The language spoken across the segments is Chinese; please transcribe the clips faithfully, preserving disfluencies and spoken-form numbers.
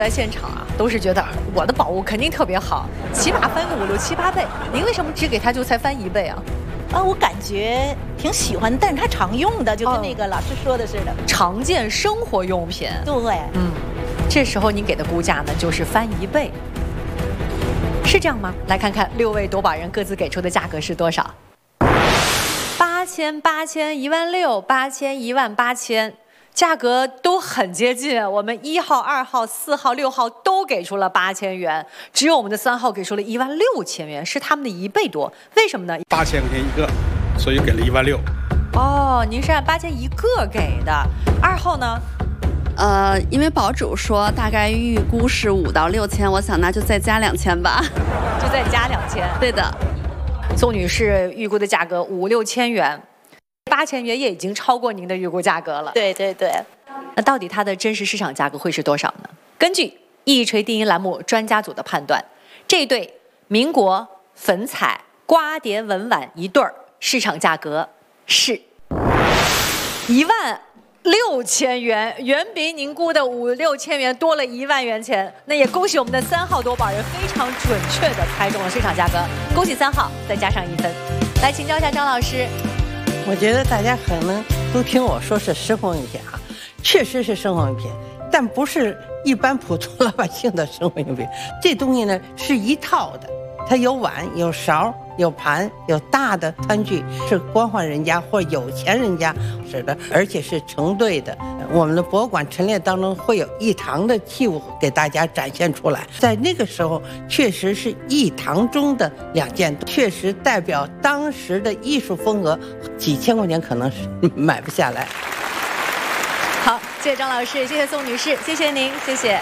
在现场啊，都是觉得我的宝物肯定特别好，起码翻个五六七八倍。您为什么只给他就才翻一倍啊？ 啊，我感觉挺喜欢，但是他常用的，就跟那个老师说的似的，哦、 常见生活用品。 对， 嗯，这时候您给的估价呢，就是翻一倍，是这样吗？来看看六位夺宝人各自给出的价格是多少？八千、八千、一万六、八千、一万八千。价格都很接近，我们一号、二号、四号、六号都给出了八千元，只有我们的三号给出了一万六千元，是他们的一倍多。为什么呢？ 八千块钱一个，所以给了一万六。 哦，您是按八千一个给的。二号呢？ 呃，因为宝主说大概预估是五到六千，我想那就再加两千吧。 就再加两千。 对的。 宋女士预估的价格五六千元。八千元也已经超过您的预估价格了。 对对对， 那到底它的真实市场价格会是多少呢？根据一锤定音栏目专家组的判断，这对民国粉彩瓜蝶纹碗一对儿市场价格是一万六千元，远比您估的五六千元多了一万元钱。那也恭喜我们的三号夺宝人非常准确的猜中了市场价格，恭喜三号，再加上一分。来请教一下张老师。 我觉得大家可能都听我说是生活用品啊，确实是生活用品，但不是一般普通老百姓的生活用品。这东西呢是一套的，它有碗、有勺、有盘、有大的餐具，是官宦人家或有钱人家使的，而且是成对的。我们的博物馆陈列当中会有一堂的器物给大家展现出来，在那个时候确实是一堂中的两件，确实代表当时的艺术风格，几千块钱可能是买不下来。 好，谢谢张老师，谢谢宋女士，谢谢您，谢谢。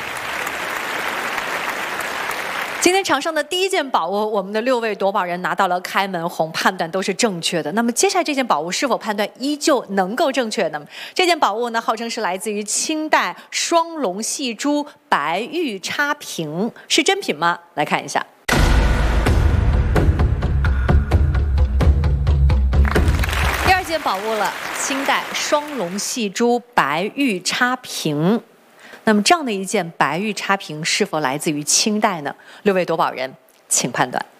今天场上的第一件宝物，我们的六位夺宝人拿到了开门红，判断都是正确的。那么接下来这件宝物是否判断依旧能够正确呢？这件宝物呢，号称是来自于清代双龙戏珠白玉插瓶，是真品吗？来看一下。第二件宝物了，清代双龙戏珠白玉插瓶。那么这样的一件白玉插瓶是否来自于清代呢？六位夺宝人，请判断。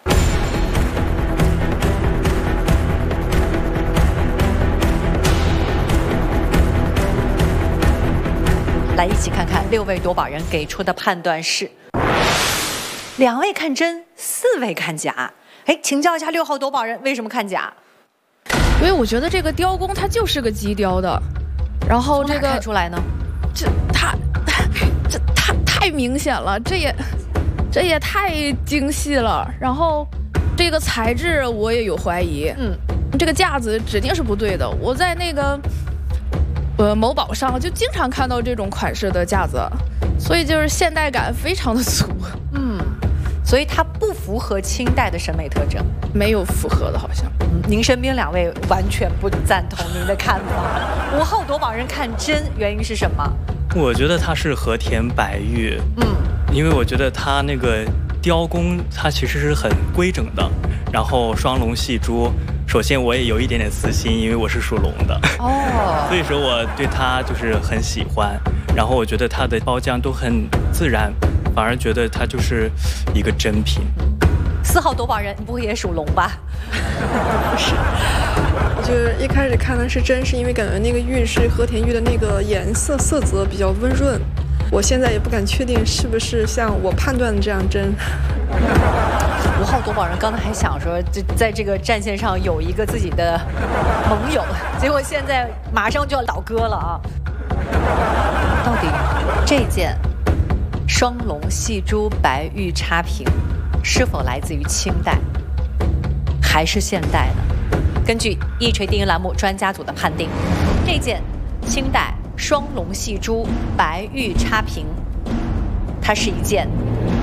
来，一起看看六位夺宝人给出的判断是：两位看真，四位看假。哎，请教一下六号夺宝人，为什么看假？ 因为我觉得这个雕工它就是个机雕的，然后这个看出来呢？ 这它。这太太明显了，这也这也太精细了。然后这个材质我也有怀疑，嗯，这个架子指定是不对的。我在那个呃某宝上就经常看到这种款式的架子，所以就是现代感非常的足， 嗯，所以它不符合清代的审美特征， 没有符合的，好像。 嗯，您身边两位完全不赞同您的看法。五号夺宝人看真，原因是什么？ 我觉得它是和田白玉，嗯，因为我觉得它那个雕工，它其实是很规整的。然后双龙戏珠，首先我也有一点点私心，因为我是属龙的，哦，所以说我对它就是很喜欢。然后我觉得它的包浆都很自然，反而觉得它就是一个真品。 四号夺宝人，你不会也属龙吧？ 不是。就是一开始看的是真，是因为感觉那个玉是和田玉的那个颜色色泽比较温润。我现在也不敢确定是不是像我判断的这样真。 五号夺宝人刚才还想说，就在这个战线上有一个自己的盟友，结果现在马上就要倒戈了啊！到底这件双龙戏珠白玉插瓶是否来自于清代，还是现代呢？根据一锤定音栏目专家组的判定，这件清代双龙戏珠白玉插瓶，它是一件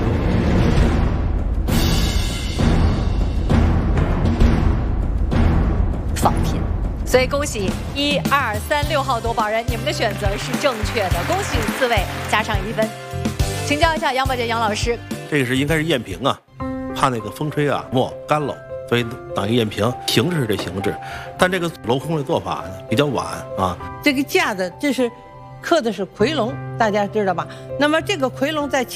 仿品。所以恭喜一二三六号夺宝人，你们的选择是正确的，恭喜四位加上一分。请教一下杨宝杰杨老师， 这个是应该是赝瓶啊，怕那个风吹啊墨干喽。所以等于赝瓶，形制是这形制，但这个镂空的做法呢比较晚啊。 这个架子这是刻的是夔龙，大家知道吧？那么这个夔龙在